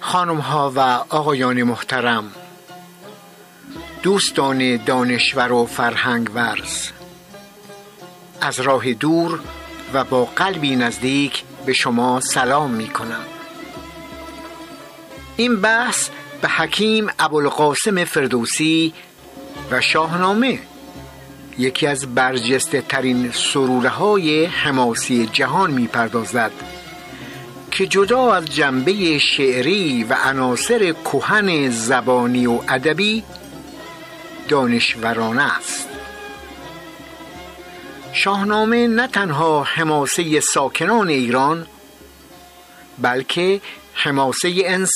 خانم‌ها و آقایان محترم، دوستان دانشور و فرهنگ ورز، از راه دور و با قلبی نزدیک به شما سلام می‌کنم. این بحث به حکیم ابوالقاسم فردوسی و شاهنامه، یکی از برجسته ترین سروره‌های حماسی جهان می‌پردازد که جدا از جنبه شعری و عناصر کهن زبانی و ادبی دانشورانه است. شاهنامه نه تنها حماسه ساکنان ایران، بلکه حماسه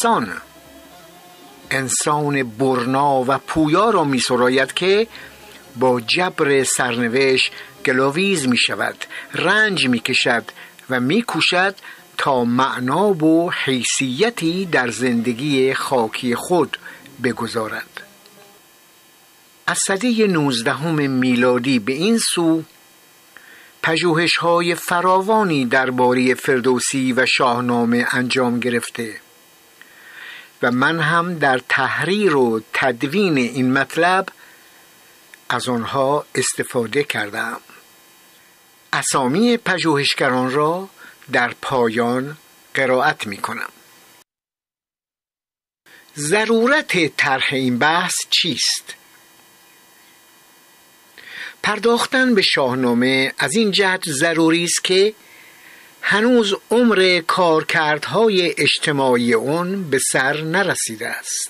انسان برنا و پویا را می سراید که با جبر سرنوشت گلاویز می شود، رنج می کشد و می کوشد تا معنا و حیثیتی در زندگی خاکی خود بگذارد. از سده 19 میلادی به این سو پژوهش‌های فراوانی درباره فردوسی و شاهنامه انجام گرفته و من هم در تحریر و تدوین این مطلب از آنها استفاده کردم. اسامی پژوهشگران را در پایان قرائت می کنم. ضرورت طرح این بحث چیست؟ پرداختن به شاهنامه از این جهت ضروری است که هنوز عمر کارکردهای اجتماعی آن به سر نرسیده است.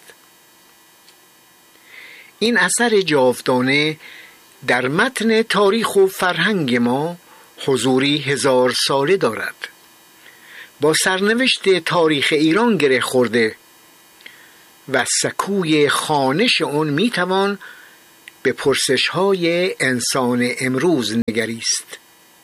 این اثر جاودانه در متن تاریخ و فرهنگ ما حضوری 1000 ساله دارد. با سرنوشت تاریخ ایران گره خورده و سکوی خوانش آن میتوان به پرسش‌های انسان امروز نگریست.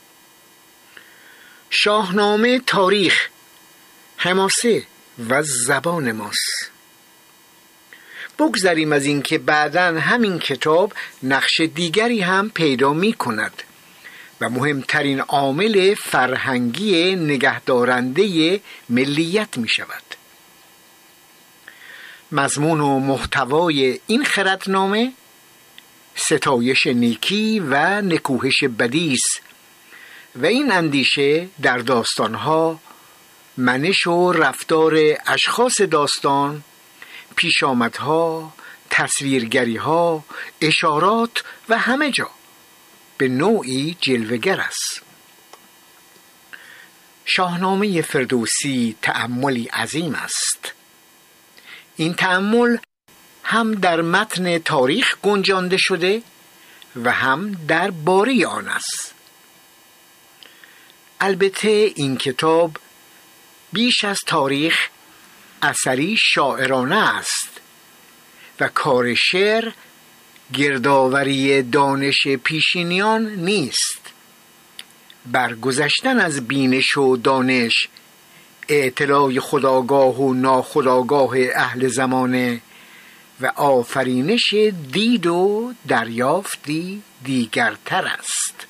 شاهنامه تاریخ، حماسه و زبان ماست. بگذریم از این که بعداً همین کتاب نقش دیگری هم پیدا می کند و مهمترین عامل فرهنگی نگهدارنده ملیت می شود. مضمون و محتوای این خردنامه ستایش نیکی و نکوهش بدی است و این اندیشه در داستانها، منش و رفتار اشخاص داستان، پیشامدها، تصویرگریها، اشارات و همه جا به نوعی جلوه‌گر است. شاهنامه فردوسی تأملی عظیم است. این تأمل هم در متن تاریخ گنجانده شده و هم در باره آن است. البته این کتاب بیش از تاریخ اثری شاعرانه است و کار شعر گردآوری دانش پیشینیان نیست. برگذشتن از بینش و دانش، اطلاع خودآگاه و ناخودآگاه اهل زمانه و آفرینش دید و دریافتی دیگرتر است.